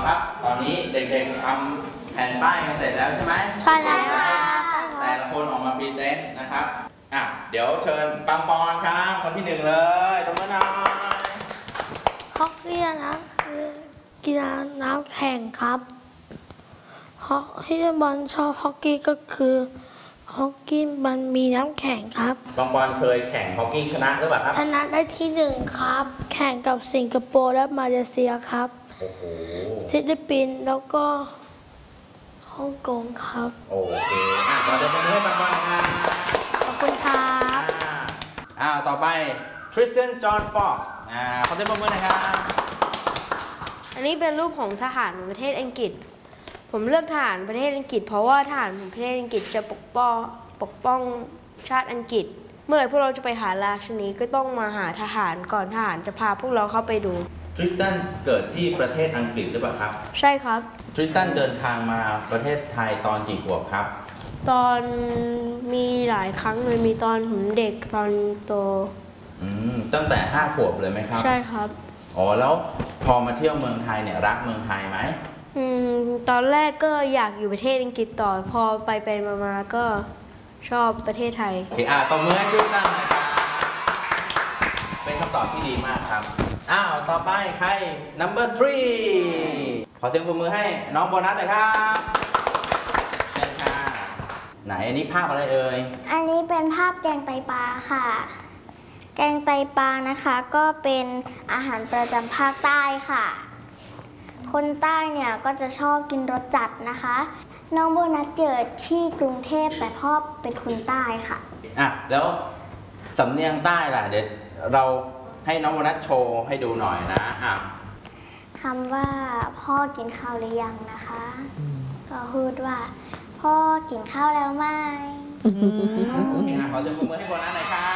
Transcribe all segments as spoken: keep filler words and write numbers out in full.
ครับตอนนี้เด็กๆทำแผ่นป้ายกันเสร็จแล้วใช่ไหมใช่แล้วแต่ละคนออกมาพรีเซนต์นะครับอ่ะเดี๋ยวเชิญปังปอนครับคนที่หนึ่งเลยตรงนั้นหน่อยฮอกกี้นะคือกีฬาน้ำแข่งครับฮอกที่บอลชอบฮอกกี้ก็คือฮอกกี้มันมีน้ำแข็งครับปังปอนเคยแข่งฮอกกี้ชนะหรือเปล่าครับชนะได้ที่หนึ่งครับ แข่งกับสิงคโปร์และมาเลเซียครับโอ้โหฟิลิปปินส์แล้วก็ฮ่องกงครับโอเคอ่ะเราจะมาดูให้ปังปอนครับขอบคุณครับอ่าต่อไปทริสตันจอห์นฟ็อกซ์อ่าขอเสียงปรบมือหน่อยครับอันนี้เป็นรูปของทหารของประเทศอังกฤษผมเลือกทหารประเทศอังกฤษเพราะว่าทหารของประเทศอังกฤษจะปกป้องปกป้องชาติอังกฤษเมื่อไหร่พวกเราจะไปหาราชินีก็ต้องมาหาทหารก่อนทหารจะพาพวกเราเข้าไปดูทริสตันเกิดที่ประเทศอังกฤษหรือเปล่าครับใช่ครับทริสตันเดินทางมาประเทศไทยตอนกี่ขวบครับตอนมีหลายครั้งเลยมีตอนผมเด็กตอนโตอืมตั้งแต่ห้าขวบเลยไหมครับใช่ครับอ๋อแล้วพอมาเที่ยวเมืองไทยเนี่ยรักเมืองไทยไหมอืมตอนแรกก็อยากอยู่ประเทศอังกฤษต่อพอไปไปมาๆก็ชอบประเทศไทยโอเคอ่ะตบมือให้ทริสตันนะครับเป็นคำตอบที่ดีมากครับอ้าวต่อไปใคร number three ขอเสียงปรบมือให้น้องโบนัสหน่อยครับเชิญค่ะไหนอันนี้ภาพอะไรเอ่ยอันนี้เป็นภาพแกงไตปลาค่ะแกงไตปลานะคะก็เป็นอาหารประจำภาคใต้ค่ะคนใต้เนี่ยก็จะชอบกินรสจัดนะคะน้องโบนัสเกิดที่กรุงเทพแต่พ่อเป็นคนใต้ค่ะอ่ะแล้วสำเนียงใต้ล่ะเดี๋ยวเราให้น้องโบนัสโชว์ให้ดูหน่อยนะอ่ะคำว่าพ่อกินข้าวหรือยังนะคะก็พูดว่าพ่อกินข้าวแล้วไหมขอเสียงปรบมือให้โบนัสหน่อยค่ะ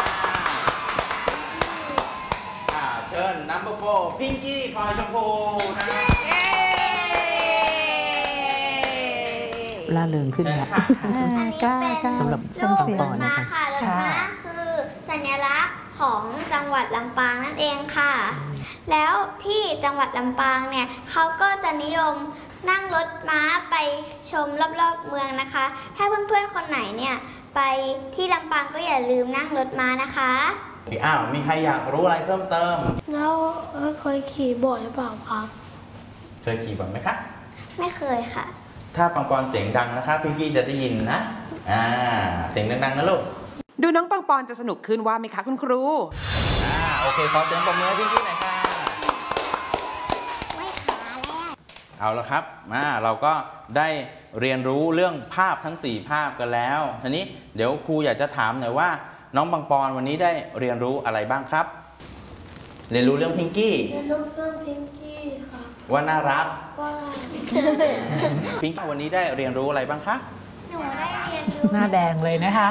เชิญ number four พิงกี้พลอยชมพูนะล่าเริงขึ้นนะกล้ากล้าสำหรับส้มปอนนะคะค่ะแล้วนะคือสัญลักษณ์ของจังหวัดลำปางนั่นเองค่ะแล้วที่จังหวัดลำปางเนี่ยเขาก็จะนิยมนั่งรถม้าไปชมรอบๆเมืองนะคะถ้าเพื่อนๆคนไหนเนี่ยไปที่ลำปางก็อย่าลืมนั่งรถม้านะคะอ้าวมีใครอยากรู้อะไรเพิ่มเติมแล้วเคยขี่บ่อยหรือเปล่าครับเคยขี่บ่อยไหมครับไม่เคยค่ะถ้าปังปอนเสียงดังนะครับพิงกี้จะได้ยินนะอ่าเสียงดังๆนะลูกดูน้องปังปอนจะสนุกขึ้นว่าไหมคะคุณครูอ่าโอเคขอเสียงปรบมือพิงกี้หน่อยค่ะไม่ขาแล้วเอาละครับมาเราก็ได้เรียนรู้เรื่องภาพทั้งสี่ภาพกันแล้วทีนี้เดี๋ยวครูอยากจะถามหน่อยว่าน้องปังปอนวันนี้ได้เรียนรู้อะไรบ้างครับเรียนรู้เรื่องพิงกี้เรียนรู้เรื่องพิงกี้ครับว่าน่ารักว่าพิงกี้วันนี้ได้เรียนรู้อะไรบ้างคะหนูได้เรียนรู้หน้าแดงเลยนะคะ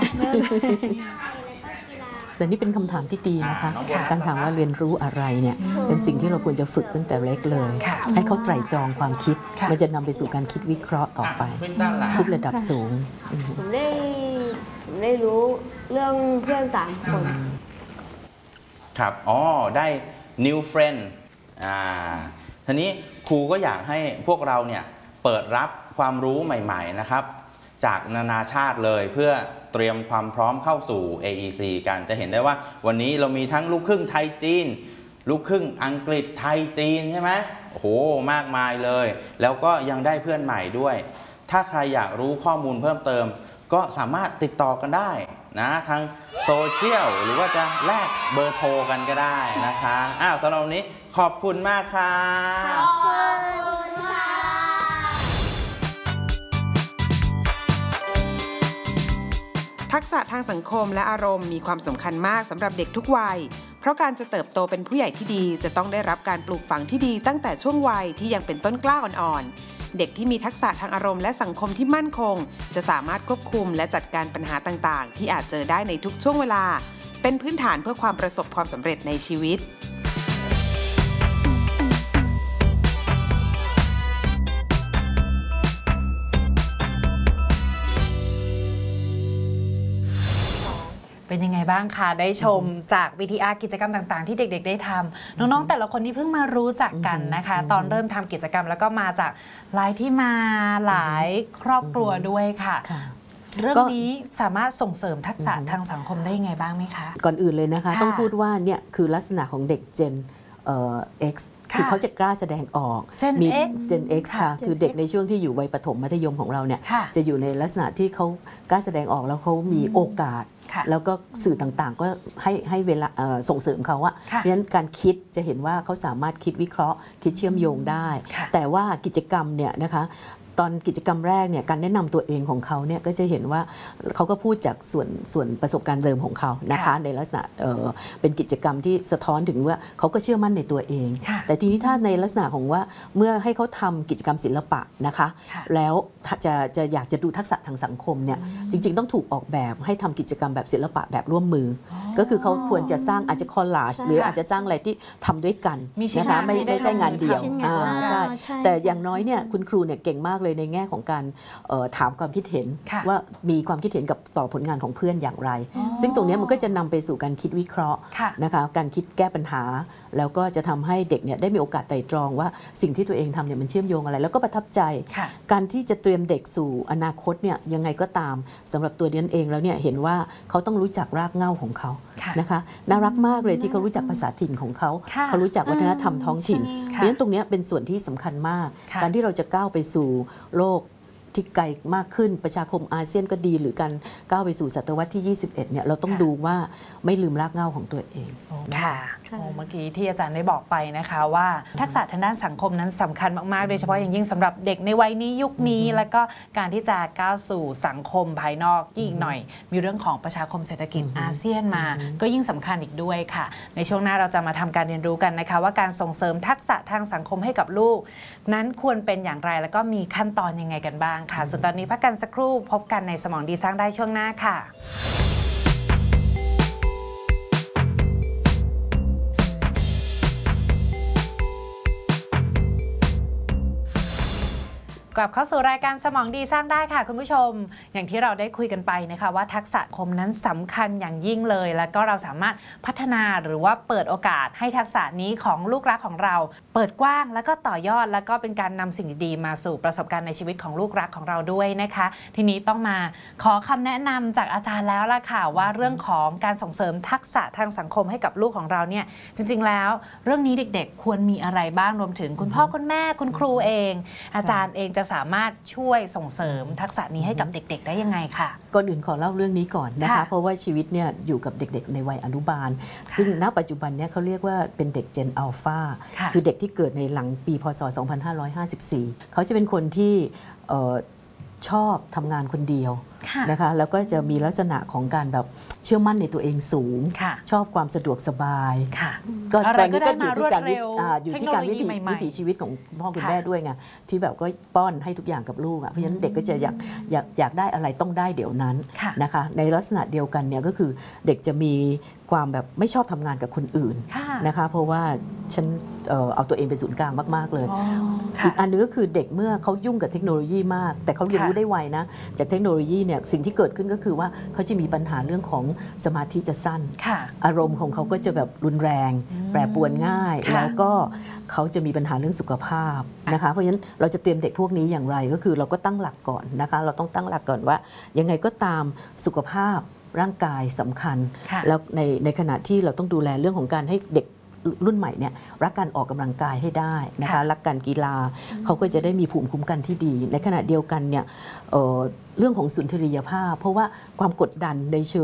แต่นี่เป็นคำถามที่ดีนะคะการถามว่าเรียนรู้อะไรเนี่ยเป็นสิ่งที่เราควรจะฝึกตั้งแต่เล็กเลยให้เขาไตร่ตรองความคิดมันจะนำไปสู่การคิดวิเคราะห์ต่อไปคิดระดับสูงผมได้ผมได้รู้เรื่องเพื่อนสามคนครับอ๋อได้ new friend อ่าทีนี้ครูก็อยากให้พวกเราเนี่ยเปิดรับความรู้ใหม่ๆนะครับจากนานาชาติเลยเพื่อเตรียมความพร้อมเข้าสู่ เอ อี ซี กันจะเห็นได้ว่าวันนี้เรามีทั้งลูกครึ่งไทยจีนลูกครึ่งอังกฤษไทยจีนใช่ไหมโอ้โหมากมายเลยแล้วก็ยังได้เพื่อนใหม่ด้วยถ้าใครอยากรู้ข้อมูลเพิ่มเติมก็สามารถติดต่อกันได้นะทางโซเชียลหรือว่าจะแลกเบอร์โทรกันก็ได้นะคะอ้าวสำหรับวันนี้ขอบคุณมากค่ะขอบคุณค่ะทักษะทางสังคมและอารมณ์มีความสำคัญมากสำหรับเด็กทุกวัยเพราะการจะเติบโตเป็นผู้ใหญ่ที่ดีจะต้องได้รับการปลูกฝังที่ดีตั้งแต่ช่วงวัยที่ยังเป็นต้นกล้าอ่อนๆเด็กที่มีทักษะทางอารมณ์และสังคมที่มั่นคงจะสามารถควบคุมและจัดการปัญหาต่างๆที่อาจเจอได้ในทุกช่วงเวลาเป็นพื้นฐานเพื่อความประสบความสำเร็จในชีวิตเป็นเป็นยังไงบ้างคะได้ชมจาก วี ที อาร์ กิจกรรมต่างๆที่เด็กๆได้ทำน้องๆแต่ละคนที่เพิ่งมารู้จักกันนะคะตอนเริ่มทำกิจกรรมแล้วก็มาจากหลายที่มาหลายครอบครัวด้วยค่ะเรื่องนี้สามารถส่งเสริมทักษะทางสังคมได้ยังไงบ้างไหมคะก่อนอื่นเลยนะคะต้องพูดว่าเนี่ยคือลักษณะของเด็ก Gen เอ่อ X คือเขาจะกล้าแสดงออก Gen มี X Gen X ค่ะคือเด็กในช่วงที่อยู่วัยประถมมัธยมของเราเนี่ยจะอยู่ในลักษณะที่เขากล้าแสดงออกแล้วเขามีโอกาสแล้วก็สื่อต่างๆก็ให้ให้เวลาส่งเสริมเขาอะเพราะฉะนั้นการคิดจะเห็นว่าเขาสามารถคิดวิเคราะห์คิดเชื่อมโยงได้แต่ว่ากิจกรรมเนี่ยนะคะตอนกิจกรรมแรกเนี่ยการแนะนำตัวเองของเขาเนี่ยก็จะเห็นว่าเขาก็พูดจากส่วนส่วนประสบการณ์เดิมของเขานะคะในลักษณะเอ่อเป็นกิจกรรมที่สะท้อนถึงว่าเขาก็เชื่อมั่นในตัวเองแต่ทีนี้ถ้าในลักษณะของว่าเมื่อให้เขาทำกิจกรรมศิลปะนะคะแล้วจะจะอยากจะดูทักษะทางสังคมเนี่ยจริงๆต้องถูกออกแบบให้ทำกิจกรรมแบบศิลปะแบบร่วมมือก็คือเขาควรจะสร้างอาจจะคอลลาจหรืออาจจะสร้างอะไรที่ทำด้วยกันนะคะไม่ไม่ใช่งานเดียวใช่แต่อย่างน้อยเนี่ยคุณครูเนี่ยเก่งมากเลยในแง่ของการถามความคิดเห็นว่ามีความคิดเห็นกับต่อผลงานของเพื่อนอย่างไรซึ่งตรงนี้มันก็จะนำไปสู่การคิดวิเคราะห์นะคะการคิดแก้ปัญหาแล้วก็จะทำให้เด็กเนี่ยได้มีโอกาสไตร่ตรองว่าสิ่งที่ตัวเองทำเนี่ยมันเชื่อมโยงอะไรแล้วก็ประทับใจการที่จะเตรียมเด็กสู่อนาคตเนี่ยยังไงก็ตามสำหรับตัวเดียนเองแล้วเนี่ยเห็นว่าเขาต้องรู้จักรากเหง้าของเขานะคะน่ารักมากเลยที่เขารู้จักภาษาถิ่นของเขาเขารู้จักวัฒนธรรมท้องถิ่นเพราะฉะนั้นตรงนี้เป็นส่วนที่สำคัญมากการที่เราจะก้าวไปสู่โลกที่ไกลมากขึ้นประชาคมอาเซียนก็ดีหรือการก้าวไปสู่ศตวรรษที่ยี่สิบเอ็ดเนี่ยเราต้องดูว่าไม่ลืมรากเหง้าของตัวเองค่ะเมื่อกี้ที่อาจารย์ได้บอกไปนะคะว่าทักษะทางด้านสังคมนั้นสำคัญมากๆโดยเฉพาะอย่างยิ่งสำหรับเด็กในวัยนี้ยุคนี้แล้วก็การที่จะก้าวสู่สังคมภายนอกยิ่งหน่อยมีเรื่องของประชาคมเศรษฐกิจอาเซียนมาก็ยิ่งสำคัญอีกด้วยค่ะในช่วงหน้าเราจะมาทำการเรียนรู้กันนะคะว่าการส่งเสริมทักษะทางสังคมให้กับลูกนั้นควรเป็นอย่างไรแล้วก็มีขั้นตอนยังไงกันบ้างค่ะส่วนตอนนี้พักกันสักครู่พบกันในสมองดีสร้างได้ช่วงหน้าค่ะกลับเข้าสู่รายการสมองดีสร้างได้ค่ะคุณผู้ชมอย่างที่เราได้คุยกันไปนะคะว่าทักษะคมนั้นสำคัญอย่างยิ่งเลยแล้วก็เราสามารถพัฒนาหรือว่าเปิดโอกาสให้ทักษะนี้ของลูกรักของเราเปิดกว้างแล้วก็ต่อยอดแล้วก็เป็นการนำสิ่งดีๆมาสู่ประสบการณ์ในชีวิตของลูกรักของเราด้วยนะคะทีนี้ต้องมาขอคำแนะนำจากอาจารย์แล้วล่ะค่ะว่าเรื่องของการส่งเสริมทักษะทางสังคมให้กับลูกของเราเนี่ยจริงๆแล้วเรื่องนี้เด็กๆควรมีอะไรบ้างรวมถึงคุณพ่อคุณแม่คุณครูเองอาจารย์เองจะสามารถช่วยส่งเสริมทักษะนี้ให้กับเด็กๆได้ยังไงค่ะก่อนอื่นขอเล่าเรื่องนี้ก่อนนะคะเพราะว่าชีวิตเนี่ยอยู่กับเด็กๆในวัยอนุบาลซึ่งณปัจจุบันเนี่ยเขาเรียกว่าเป็นเด็ก Gen Alpha คือเด็กที่เกิดในหลังปีพ.ศ. สองพันห้าร้อยห้าสิบสี่เขาจะเป็นคนที่ชอบทำงานคนเดียวนะคะแล้วก็จะมีลักษณะของการแบบเชื่อมั่นในตัวเองสูงชอบความสะดวกสบายก็ตอนนี้ก็อยู่ที่การอยู่ที่การวิถีวิถีชีวิตของพ่อคุณแม่ด้วยไงที่แบบก็ป้อนให้ทุกอย่างกับลูกอ่ะเพราะฉะนั้นเด็กก็จะอยากอยากอยากได้อะไรต้องได้เดี๋ยวนั้นนะคะในลักษณะเดียวกันเนี่ยก็คือเด็กจะมีความแบบไม่ชอบทำงานกับคนอื่นนะคะเพราะว่าฉันเอาตัวเองเป็นศูนย์กลางมากๆเลยอีกอันนึงก็คือเด็กเมื่อเขายุ่งกับเทคโนโลยีมากแต่เขาเรียนรู้ได้ไวนะจากเทคโนโลยีเนี่ยสิ่งที่เกิดขึ้นก็คือว่าเขาจะมีปัญหาเรื่องของสมาธิจะสั้นอารมณ์ของเขาก็จะแบบรุนแรงแปรปรวนง่ายแล้วก็เขาจะมีปัญหาเรื่องสุขภาพนะคะเพราะฉะนั้นเราจะเตรียมเด็กพวกนี้อย่างไรก็คือเราก็ตั้งหลักก่อนนะคะเราต้องตั้งหลักก่อนว่ายังไงก็ตามสุขภาพร่างกายสำคัญแล้วในในขณะที่เราต้องดูแลเรื่องของการให้เด็กรุ่นใหม่เนี่ยรักการออกกำลังกายให้ได้นะคะรักการกีฬาเขาก็จะได้มีภูมิคุ้มกันที่ดีในขณะเดียวกันเนี่ย เอ่อ เรื่องของสุนทรียภาพเพราะว่าความกดดันในเชิง